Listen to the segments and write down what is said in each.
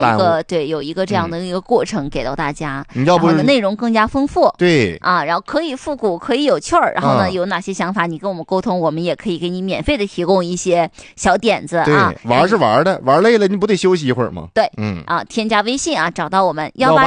有一个这样的一个过程给到大家， 要不然后呢内容更加丰富， 对啊，然后可以复古，可以有趣儿，然后呢有哪些想法你跟我们沟通，我们也可以给你免费的提供一些小点子啊。 玩是玩的，玩累了你不得休息一会儿吗？ 对，添加微信啊，找到我们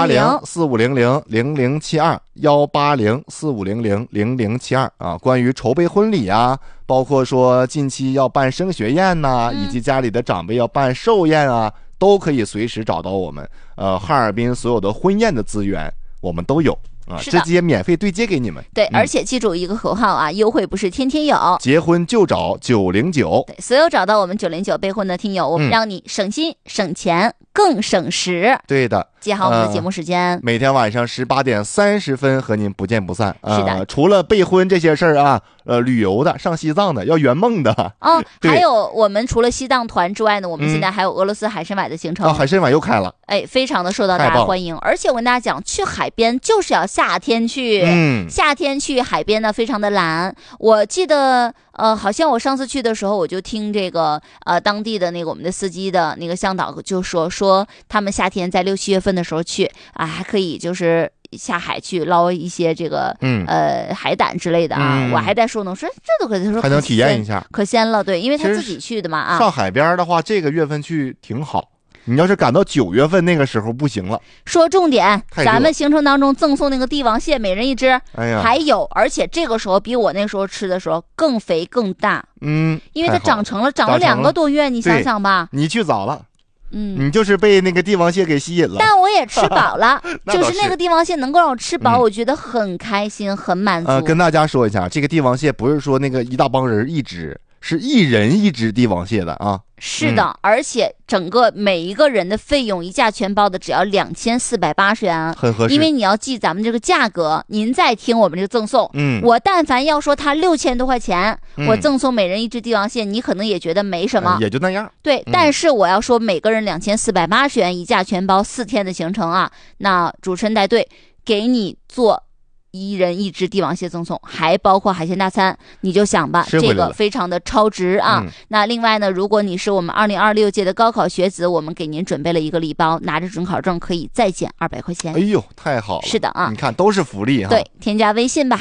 18045000072，18045000072啊。关于筹备婚礼啊，包括说近期要办升学宴呐，以及家里的长辈要办寿宴啊，都可以随时找到我们。哈尔滨所有的婚宴的资源我们都有啊，直接免费对接给你们。 对，而且记住一个口号啊，优惠不是天天有， 结婚就找909。 对，所有找到我们909备婚的听友，我们让你省心省钱更省时。 对的， 记好我们的节目时间， 每天晚上18点30分和您不见不散。 是的， 除了备婚这些事儿啊，旅游的、上西藏的、要圆梦的还有我们除了西藏团之外呢，我们现在还有俄罗斯海参崴的行程。 海参崴又开了， 非常的受到大家欢迎。而且我跟大家讲，去海边就是要夏天去，夏天去海边呢非常的蓝。我记得好像我上次去的时候，我就听这个当地的那个我们的司机的那个向导就说他们夏天在6、7月份的时候去啊，还可以就是下海去捞一些这个海胆之类的啊。我还在说呢，说这都可以，说还能体验一下， 可鲜了。对，因为他自己去的嘛啊。 上海边的话，这个月份去挺好。你要是赶到9月份那个时候不行了。 说重点，咱们行程当中赠送那个帝王蟹，每人1只。还有，而且这个时候比我那时候吃的时候更肥更大。因为它长了2个多月，你想想吧。 你去早了。你就是被那个帝王蟹给吸引了。 但我也吃饱了，就是那个帝王蟹能够让我吃饱，我觉得很开心，很满足。 跟大家说一下，这个帝王蟹不是说那个一大帮人一只，是1人1只帝王蟹的啊。 是的，而且整个每一个人的费用一价全包的只要2480元， 很合适。 因为你要记咱们这个价格，您再听我们这个赠送。我但凡要说它6000多块钱，我赠送每人1只帝王蟹，你可能也觉得没什么， 也就那样。 对，但是我要说每个人2480元一价全包4天的行程啊，那主持人带队给你做1人1只帝王蟹赠送，还包括海鲜大餐，你就想吧，这个非常的超值啊。那另外呢，如果你是我们2026届的高考学子，我们给您准备了一个礼包，拿着准考证可以再减200块钱。 哎呦，太好了！ 是的啊， 你看都是福利哈。 对，添加微信吧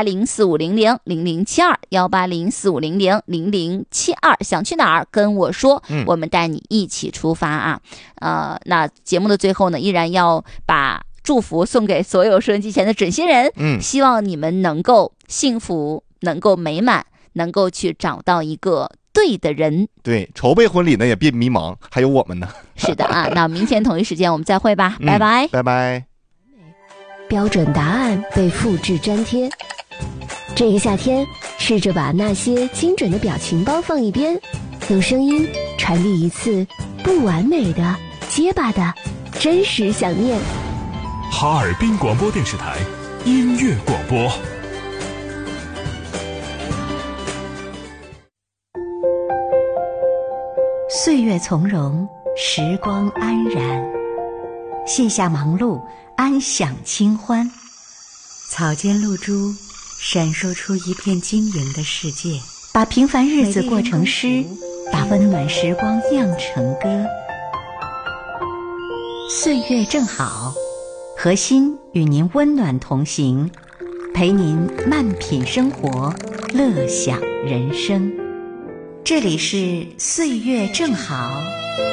，18045000072，18045000072，想去哪儿跟我说，我们带你一起出发啊。那节目的最后呢，依然要把祝福送给所有收音机前的准新人，希望你们能够幸福，能够美满，能够去找到一个对的人。 对，筹备婚礼呢也别迷茫，还有我们呢。 是的啊，那明天同一时间我们再会吧，拜拜， 拜拜。 标准答案被复制粘贴。这个夏天，试着把那些精准的表情包放一边，用声音传递一次不完美的、结巴的真实想念。 哈尔滨广播电视台音乐广播。 岁月从容，时光安然，卸下忙碌，安享清欢。草间露珠闪烁出一片晶莹的世界，把平凡日子过成诗，把温暖时光酿成歌。岁月正好，核心与您温暖同行，陪您慢品生活，乐享人生。这里是岁月正好。